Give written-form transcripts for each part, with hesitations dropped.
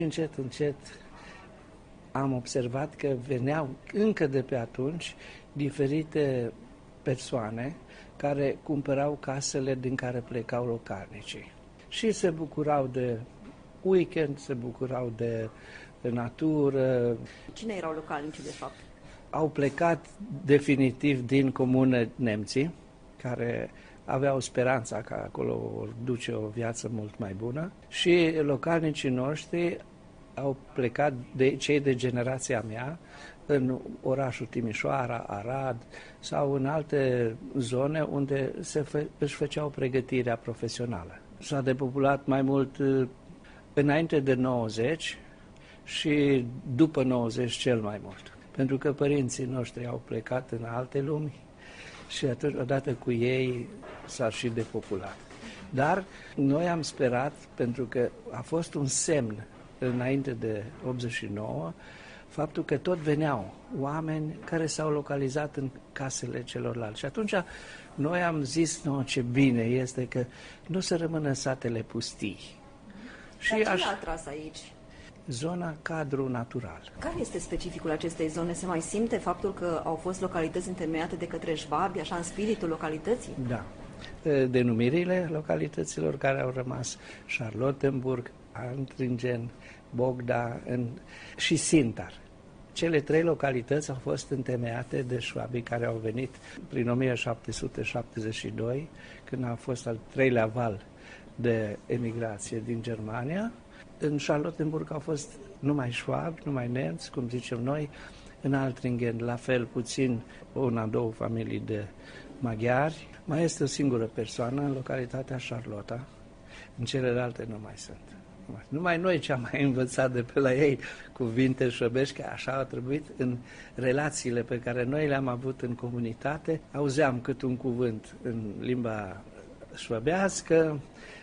Încet, încet am observat că veneau încă de pe atunci diferite persoane care cumpărau casele din care plecau localnicii. Și se bucurau de weekend, se bucurau de natură. Cine erau localnicii, de fapt? Au plecat definitiv din comună nemții, care aveau speranța că acolo vor duce o viață mult mai bună, și localnicii noștri au plecat, cei de generația mea, în orașul Timișoara, Arad sau în alte zone unde își făceau pregătirea profesională. S-a depopulat mai mult înainte de 90 și după 90 cel mai mult, pentru că părinții noștri au plecat în alte lumi și atunci, odată cu ei, s-a și depopulat. Dar noi am sperat, pentru că a fost un semn înainte de 89, faptul că tot veneau oameni care s-au localizat în casele celorlalți. Și atunci noi am zis, ce bine este că nu să rămână satele pustii. Dar ce a atras aici? Zona cadru natural. Care este specificul acestei zone? Se mai simte faptul că au fost localități întemeiate de către șvabi, așa în spiritul localității? Da. Denumirile localităților care au rămas: Charlottenburg, Antringen, Bogda și Sintar. Cele trei localități au fost întemeiate de șvabii care au venit prin 1772, când a fost al treilea val de emigrație din Germania. În Charlottenburg au fost numai șvabi, numai nemți, cum zicem noi. În Altringen, la fel, puțin, două familii de maghiari. Mai este o singură persoană în localitatea Charlotta. În celelalte nu mai sunt. Numai noi ce am mai învățat de pe la ei cuvinte șobești, că așa a trebuit în relațiile pe care noi le-am avut în comunitate. Auzeam cât un cuvânt în limba șobească,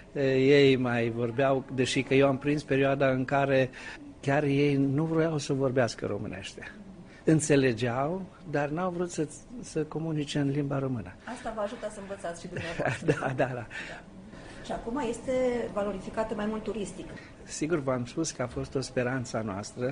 ei mai vorbeau, deși că eu am prins perioada în care chiar ei nu vreau să vorbească românește. Înțelegeau, dar n-au vrut să comunice în limba română. Asta vă ajută să învățați și dumneavoastră. Da. Și acum este valorificată mai mult turistic. Sigur, v-am spus că a fost o speranță a noastră.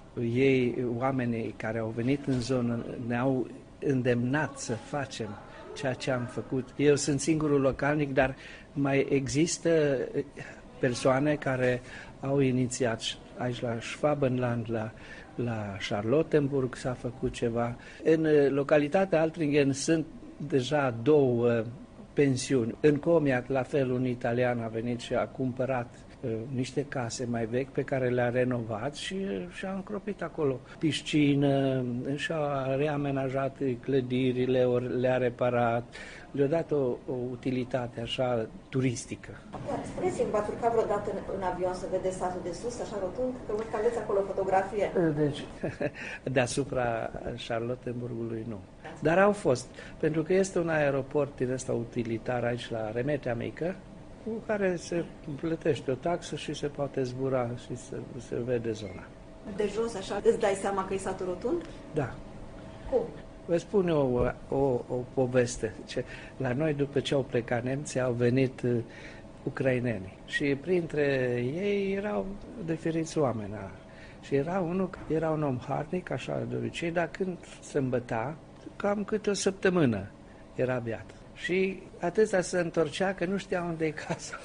Ei, oamenii care au venit în zonă, ne-au îndemnat să facem ceea ce am făcut. Eu sunt singurul localnic, dar mai există persoane care au inițiat aici la Schwabenland, la Charlottenburg s-a făcut ceva. În localitatea Altringen sunt deja două pensiuni. În Comiac, la fel, un italian a venit și a cumpărat niște case mai vechi pe care le-a renovat și a încropit acolo piscină, și-a reamenajat clădirile, le-a reparat, le-a dat o utilitate așa turistică. Spuneți-mi, v-ați urcat vreodată în avion să vedeți satul de sus, așa rotund? Că văd că aveți acolo fotografie. Deci, deasupra Charlottenburgului nu. Dar au fost, pentru că este un aeroport din ăsta utilitar aici la Remetea Mică, cu care se plătește o taxă și se poate zbura și se vede zona. De jos, așa, îți dai seama că e satul rotund? Da. Cum? Vă spun o poveste. La noi, după ce au plecat nemții, au venit ucraineni și printre ei erau diferiți oameni. Și era un om harnic, așa de obicei, dar când se îmbăta, cam câte o săptămână era beat. Și atâta se întorcea că nu știa unde e casa.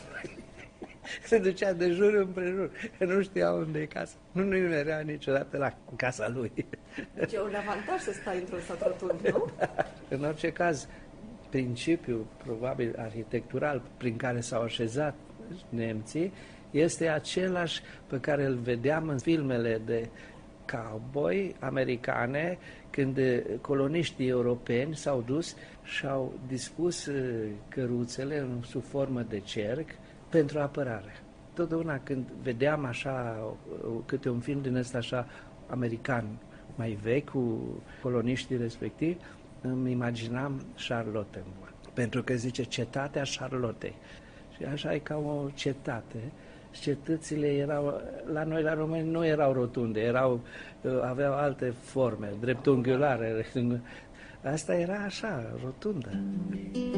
Se ducea de jur împrejur, că nu știa unde e casa. Nu merea niciodată la casa lui. Deci e un avantaj să stai într-un sat rotund, nu? În orice caz, principiul, probabil arhitectural, prin care s-au așezat nemții, este același pe care îl vedeam în filmele de cowboy americane, când coloniștii europeni s-au dus și au dispus căruțele sub formă de cerc pentru apărare. Totdeauna când vedeam așa câte un film din ăsta așa american mai vechi cu coloniștii respectivi, îmi imaginam Charlottenburg, pentru că zice cetatea Charlottei. Și așa e ca o cetate. Cetățile erau, la noi la români nu erau rotunde, aveau alte forme, dreptunghiulare. Asta era așa, rotundă.